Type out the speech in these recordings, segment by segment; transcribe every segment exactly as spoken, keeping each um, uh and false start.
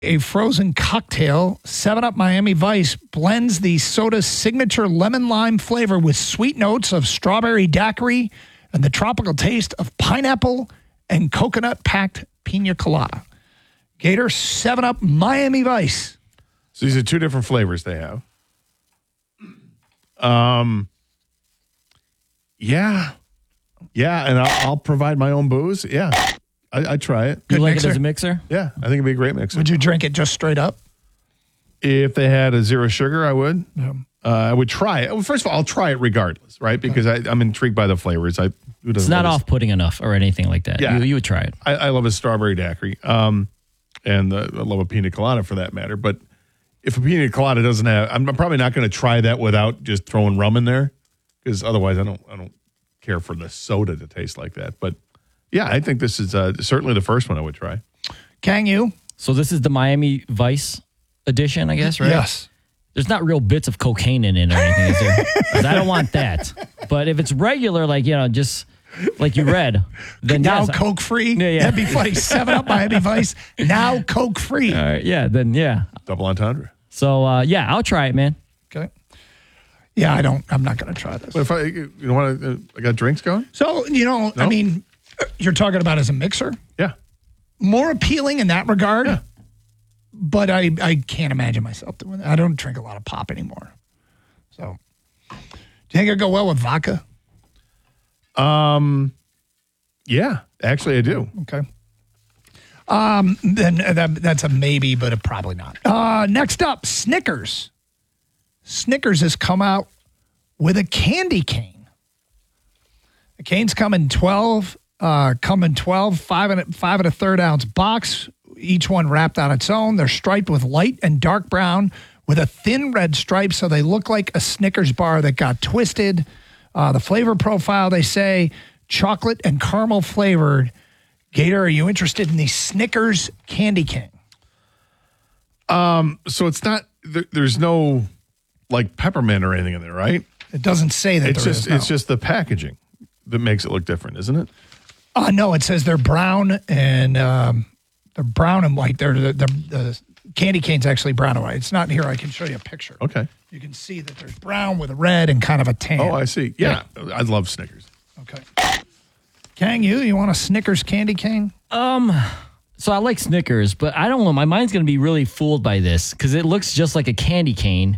a frozen cocktail, seven up Miami Vice blends the soda's signature lemon lime flavor with sweet notes of strawberry daiquiri and the tropical taste of pineapple and coconut-packed pina colada. Gator, seven up Miami Vice. So these are two different flavors they have. Um, yeah. Yeah, and I'll, I'll provide my own booze. Yeah, I, I'd try it. You Good like mixer? it as a mixer? Yeah, I think it'd be a great mixer. Would you drink it just straight up? If they had a zero sugar, I would. Yeah. Uh, I would try it. Well, first of all, I'll try it regardless, right? Because I, I'm intrigued by the flavors. I who It's doesn't not love a- off-putting enough or anything like that. Yeah. You, you would try it. I, I love a strawberry daiquiri, um, and uh, I love a pina colada for that matter. But if a pina colada doesn't have, I'm probably not going to try that without just throwing rum in there, because otherwise, I don't, I don't care for the soda to taste like that. But yeah, I think this is uh, certainly the first one I would try. Can you? So this is the Miami Vice edition, I guess, right? Yes. There's not real bits of cocaine in it or anything, is there? 'Cause I don't want that. But if it's regular, like, you know, just like you read, then Now yes, Coke free? Yeah, yeah. That'd be funny. seven up Miami Vice. Now Coke free. All right, yeah, then yeah. Double entendre. So uh, yeah, I'll try it, man. Okay. Yeah, I don't, I'm not going to try this. But if I, you know what, uh, I got drinks going? So, you know, I No? mean, you're talking about as a mixer. Yeah. More appealing in that regard. Yeah. But I, I can't imagine myself doing that. I don't drink a lot of pop anymore. So, do you think it'd go well with vodka? Um, yeah, actually I do. Okay. Um, then that, that's a maybe, but a probably not. Uh, next up, Snickers. Snickers has come out with a candy cane. The canes come in twelve, uh, come in twelve, five and a, five and a third ounce box. Each one wrapped on its own. They're striped with light and dark brown with a thin red stripe, so they look like a Snickers bar that got twisted. Uh, the flavor profile, they say, chocolate and caramel flavored. Gator, are you interested in the Snickers candy cane? Um, so it's not, there, there's no like peppermint or anything in there, right? It doesn't say that It's there just, is, no. it's just the packaging that makes it look different, isn't it? Uh, no, it says they're brown and um, they're brown and white. They're the, the, the candy cane's actually brown and white. It's not here. I can show you a picture. Okay. You can see that there's brown with a red and kind of a tan. Oh, I see. Yeah, I love Snickers. Okay. Kang, you, you want a Snickers candy cane? Um, so I like Snickers, but I don't know. My mind's going to be really fooled by this because it looks just like a candy cane.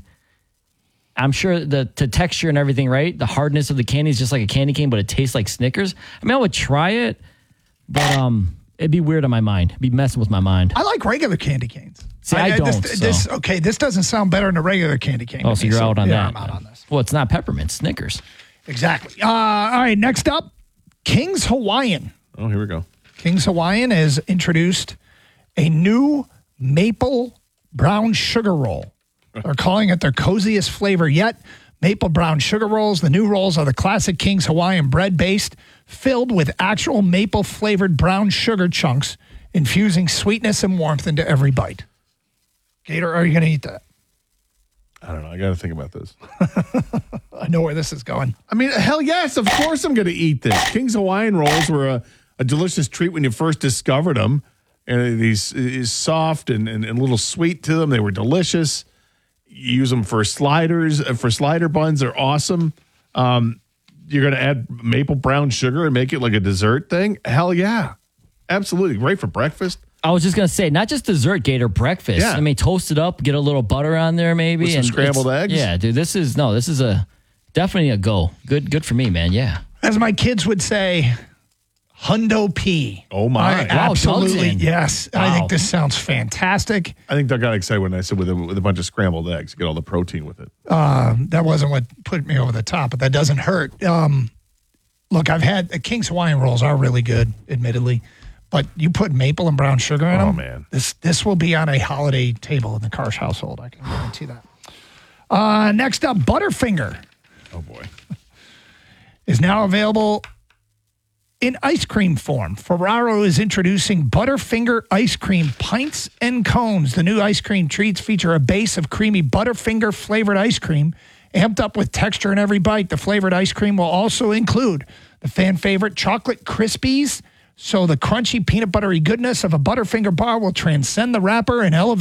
I'm sure the, the texture and everything, right? The hardness of the candy is just like a candy cane, but it tastes like Snickers. I mean, I would try it, but um, it'd be weird on my mind. It'd be messing with my mind. I like regular candy canes. See, I, I don't. This, so. this, okay, this doesn't sound better than a regular candy cane. Oh, so you're out on yeah, that. I'm out on this. Well, it's not peppermint, Snickers. Exactly. Uh, all right, next up, King's Hawaiian. Oh, here we go. King's Hawaiian has introduced a new maple brown sugar roll. They're calling it their coziest flavor yet. Maple brown sugar rolls. The new rolls are the classic King's Hawaiian bread based, filled with actual maple flavored brown sugar chunks, infusing sweetness and warmth into every bite. Gator, are you going to eat that? I don't know. I got to think about this. I know where this is going. I mean, hell yes, of course I'm going to eat this. King's Hawaiian rolls were a, a delicious treat when you first discovered them. And these is soft and, and, and a little sweet to them. They were delicious. You use them for sliders, uh, for slider buns. They're awesome. Um, you're going to add maple brown sugar and make it like a dessert thing? Hell yeah. Absolutely. Great for breakfast. I was just going to say, not just dessert, Gator, breakfast. Yeah. I mean, toast it up, get a little butter on there maybe. With some and scrambled it's- eggs? Yeah, dude, this is, no, this is a, definitely a go. Good good for me, man, yeah. As my kids would say, Hundo P. Oh, my. I, Wow, absolutely, Doug's in. yes. I Wow. think this sounds fantastic. I think Doug got excited when I said with a, with a bunch of scrambled eggs. Get all the protein with it. Uh, that wasn't what put me over the top, but that doesn't hurt. Um, look, I've had the King's Hawaiian rolls are really good, admittedly, but you put maple and brown sugar in Oh, them. man. This this will be on a holiday table in the Karsh household. I can guarantee that. Uh, next up, Butterfinger Oh, boy. is now available in ice cream form. Ferraro is introducing Butterfinger ice cream pints and cones. The new ice cream treats feature a base of creamy Butterfinger flavored ice cream, amped up with texture in every bite. The flavored ice cream will also include the fan favorite chocolate Krispies, so the crunchy peanut buttery goodness of a Butterfinger bar will transcend the wrapper and elevate